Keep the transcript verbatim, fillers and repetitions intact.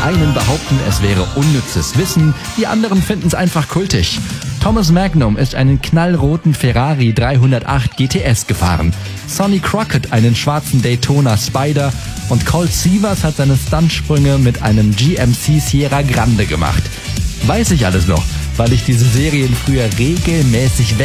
einen behaupten, es wäre unnützes Wissen, die anderen finden es einfach kultig. Thomas Magnum ist einen knallroten Ferrari dreihundertacht G T S gefahren. Sonny Crockett einen schwarzen Daytona Spider und Colt Sievers hat seine Stuntsprünge mit einem G M C Sierra Grande gemacht. Weiß ich alles noch, weil ich diese Serien früher regelmäßig